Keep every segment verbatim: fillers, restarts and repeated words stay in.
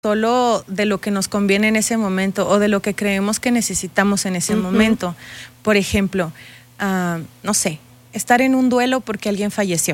solo de lo que nos conviene en ese momento o de lo que creemos que necesitamos en ese uh-huh. momento. Por ejemplo, uh, no sé, estar en un duelo porque alguien falleció.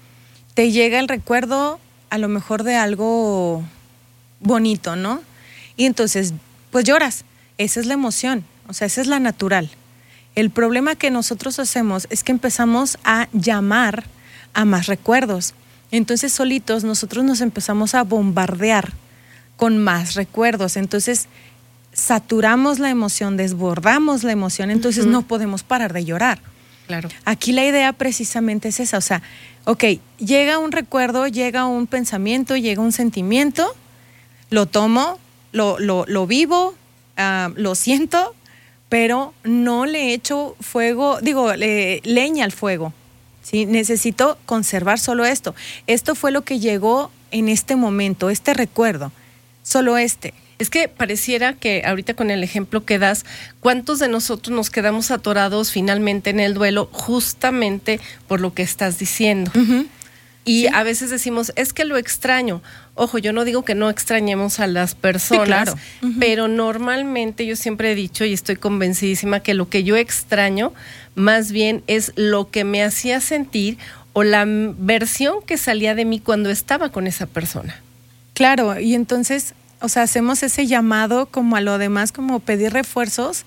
Te llega el recuerdo a lo mejor de algo bonito, ¿no? Y entonces, pues lloras. Esa es la emoción, o sea, esa es la natural. El problema que nosotros hacemos es que empezamos a llamar a más recuerdos. Entonces, solitos, nosotros nos empezamos a bombardear con más recuerdos. Entonces, saturamos la emoción, desbordamos la emoción, entonces uh-huh. no podemos parar de llorar. Claro. Aquí la idea precisamente es esa, o sea, ok, llega un recuerdo, llega un pensamiento, llega un sentimiento, lo tomo, lo, lo, lo vivo, uh, lo siento, pero no le echo fuego, digo, le, leña al fuego, ¿sí? Necesito conservar solo esto. Esto fue lo que llegó en este momento, este recuerdo, solo este. Es que pareciera que ahorita con el ejemplo que das, ¿cuántos de nosotros nos quedamos atorados finalmente en el duelo justamente por lo que estás diciendo? Uh-huh. Y sí. a veces decimos, es que lo extraño. Ojo, yo no digo que no extrañemos a las personas, sí, claro. uh-huh. pero normalmente yo siempre he dicho y estoy convencidísima que lo que yo extraño más bien es lo que me hacía sentir o la versión que salía de mí cuando estaba con esa persona. Claro, y entonces, o sea, hacemos ese llamado como a lo demás, como pedir refuerzos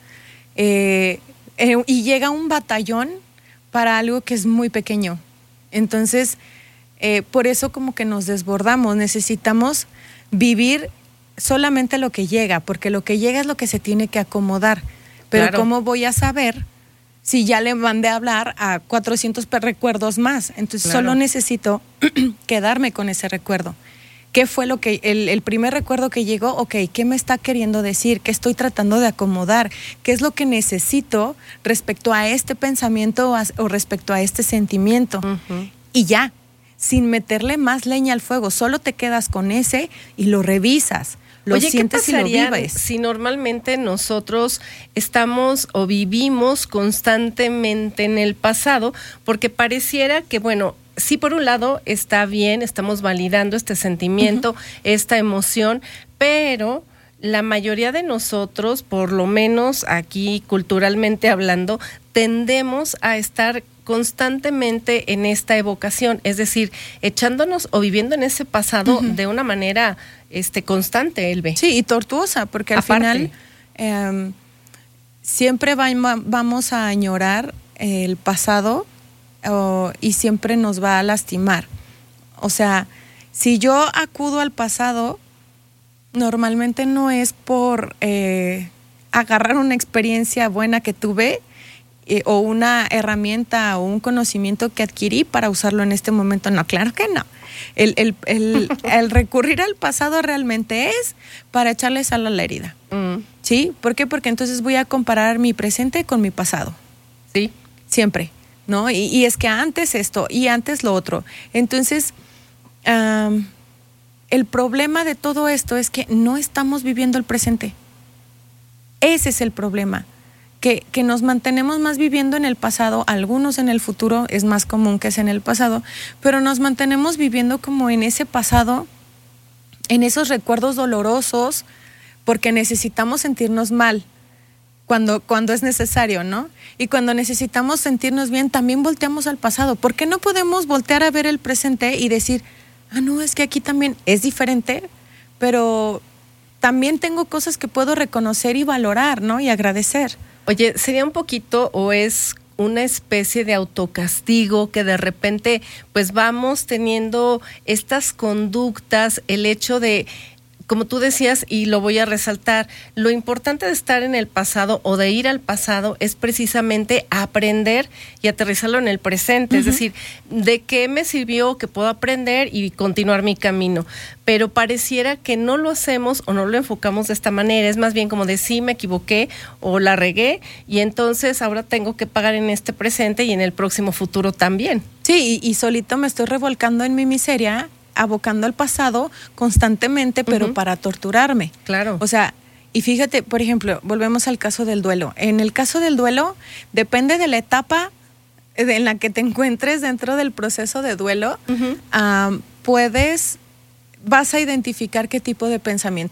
eh, eh, y llega un batallón para algo que es muy pequeño. Entonces, Eh, por eso como que nos desbordamos, necesitamos vivir solamente lo que llega, porque lo que llega es lo que se tiene que acomodar. Pero claro. ¿cómo voy a saber si ya le mandé a hablar a cuatrocientos recuerdos más? Entonces claro. solo necesito quedarme con ese recuerdo. ¿Qué fue lo que, el, el primer recuerdo que llegó? Ok, ¿qué me está queriendo decir? ¿Qué estoy tratando de acomodar? ¿Qué es lo que necesito respecto a este pensamiento o, a, o respecto a este sentimiento? Uh-huh. Y ya. Sin meterle más leña al fuego, solo te quedas con ese y lo revisas, lo Oye, sientes ¿qué y lo vives. Si normalmente nosotros estamos o vivimos constantemente en el pasado, porque pareciera que, bueno, sí, por un lado está bien, estamos validando este sentimiento, uh-huh. esta emoción, pero la mayoría de nosotros, por lo menos aquí culturalmente hablando, tendemos a estar constantemente en esta evocación, es decir, echándonos o viviendo en ese pasado uh-huh. de una manera este, constante, Elbe. Sí, y tortuosa, porque al Aparte. final eh, siempre va, vamos a añorar el pasado oh, y siempre nos va a lastimar. O sea, si yo acudo al pasado, normalmente no es por eh, agarrar una experiencia buena que tuve, Eh, o una herramienta o un conocimiento que adquirí para usarlo en este momento. No, claro que no. El, el, el, el recurrir al pasado realmente es para echarle sal a la herida. Mm. ¿Sí? ¿Por qué? Porque entonces voy a comparar mi presente con mi pasado. Sí. Siempre, ¿no? Y, y es que antes esto y antes lo otro. Entonces, um, el problema de todo esto es que no estamos viviendo el presente. Ese es el problema. Que, que nos mantenemos más viviendo en el pasado, algunos en el futuro, es más común que es en el pasado, pero nos mantenemos viviendo como en ese pasado, en esos recuerdos dolorosos, porque necesitamos sentirnos mal cuando, cuando es necesario, ¿no? Y cuando necesitamos sentirnos bien, también volteamos al pasado. ¿Por qué no podemos voltear a ver el presente y decir, ah, no, es que aquí también es diferente, pero también tengo cosas que puedo reconocer y valorar, ¿no? Y agradecer. Oye, ¿sería un poquito o es una especie de autocastigo que de repente pues vamos teniendo estas conductas, el hecho de, como tú decías y lo voy a resaltar, lo importante de estar en el pasado o de ir al pasado es precisamente aprender y aterrizarlo en el presente, uh-huh. es decir, de qué me sirvió, que puedo aprender y continuar mi camino, pero pareciera que no lo hacemos o no lo enfocamos de esta manera, es más bien como de sí me equivoqué o la regué y entonces ahora tengo que pagar en este presente y en el próximo futuro también. Sí, y, y solito me estoy revolcando en mi miseria, abocando al pasado constantemente, pero uh-huh. para torturarme. Claro. O sea, y fíjate, por ejemplo, volvemos al caso del duelo. En el caso del duelo, depende de la etapa en la que te encuentres dentro del proceso de duelo, uh-huh. um, puedes, vas a identificar qué tipo de pensamientos